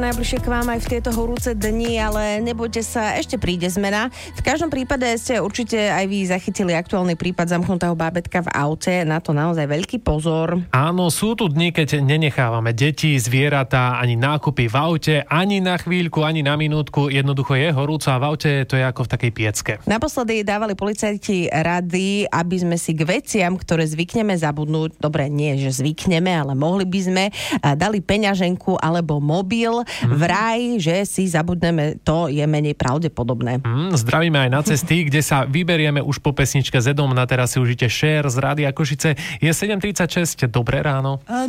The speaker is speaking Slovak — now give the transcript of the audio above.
Najbližšie k vám aj v tieto horúce dni, ale nebojte sa, ešte príde zmena. V každom prípade ste určite aj vy zachytili aktuálny prípad zamknutého bábätka v aute. Na to naozaj veľký pozor. Áno, sú tu dni, keď nenechávame deti, zvieratá, ani nákupy v aute, ani na chvíľku, ani na minútku. Jednoducho je horúco a v aute to je ako v takej piecke. Naposledy dávali policajti rady, aby sme si k veciam, ktoré zvykneme zabudnúť, dobre, nie, že zvykneme, ale mohli by sme, dali peňaženku alebo mobil. Vraj, že si zabudneme, to je menej pravdepodobné. Zdravíme aj na cesty, kde sa vyberieme už po pesničke Zedom. Na teraz si užite Share z Rádia Košice. Je 7:36, dobré ráno.